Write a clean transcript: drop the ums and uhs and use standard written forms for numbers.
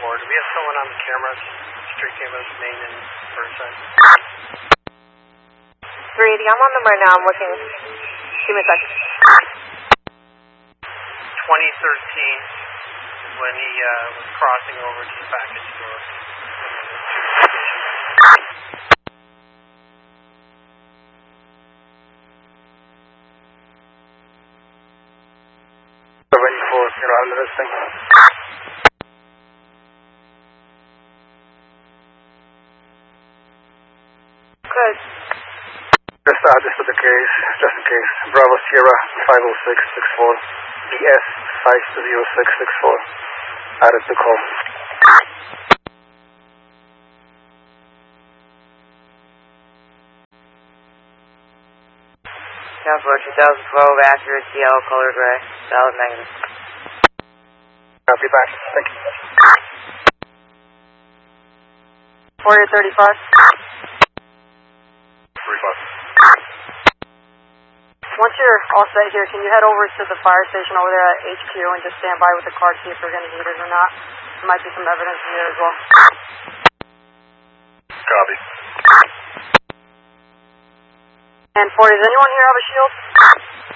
Do we have someone on the cameras? Street cameras, main and Burnside. 380, I'm on them right now. I'm looking. Give me a second. 2013 is when he was crossing over to the package store. Under this thing. Good. Just address to the case, just in case. Bravo Sierra 50664 BS 50664. Added to call. Council 2012, accurate CL, color gray, valid negative. Copy back. Thank you. 4035. 35. Once you're all set here, can you head over to the fire station over there at HQ and just stand by with the car, see if they're going to need it or not? There might be some evidence in here as well. Copy. And 40, does anyone here have a shield?